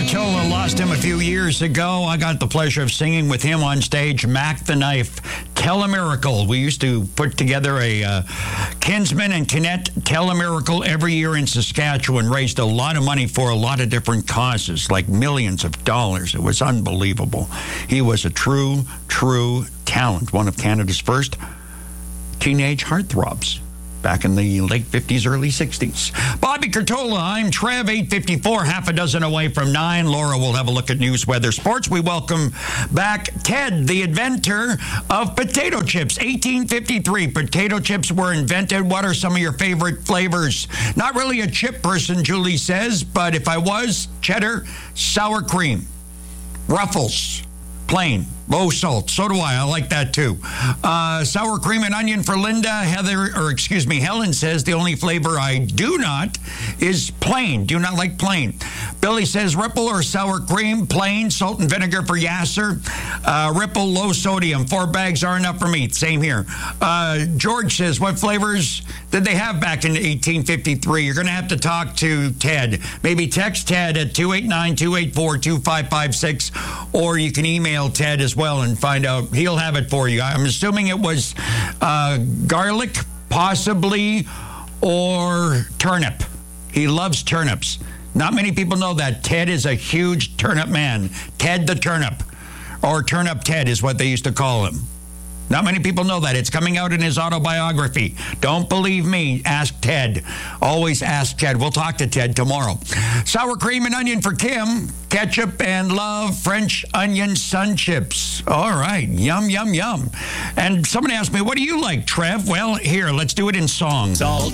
Kurtola lost him a few years ago. I got the pleasure of singing with him on stage, Mac the Knife, Tell a Miracle. We used to put together a Kinsman and Kinnett Tell a Miracle every year in Saskatchewan, raised a lot of money for a lot of different causes, like millions of dollars. It was unbelievable. He was a true talent, one of Canada's first teenage heartthrobs back in the late 50s, early 60s. Bobby Kurtola, I'm Trev, 8:54, half a dozen away from 9. Laura will have a look at news, weather, sports. We welcome back Ted, the inventor of potato chips. 1853, potato chips were invented. What are some of your favorite flavors? Not really a chip person, Julie says, but if I was, cheddar, sour cream, Ruffles, plain, low salt. So do I like that too. Sour cream and onion for Linda. Helen says the only flavor I do not is plain. Do not like plain. Billy says Ripple or sour cream, plain, salt and vinegar for Yasser. Ripple, low sodium. 4 bags are enough for me. Same here. George says, what flavors did they have back in 1853? You're going to have to talk to Ted. Maybe text Ted at 289-284-2556, or you can email Ted as well and find out. He'll have it for you. I'm assuming it was garlic, possibly, or turnip. He loves turnips. Not many people know that. Ted is a huge turnip man. Ted the Turnip, or Turnip Ted is what they used to call him. Not many people know that. It's coming out in his autobiography. Don't believe me. Ask Ted. Always ask Ted. We'll talk to Ted tomorrow. Sour cream and onion for Kim. Ketchup and love French onion sun chips. All right. Yum, yum, yum. And someone asked me, what do you like, Trev? Well, here, let's do it in song. Salt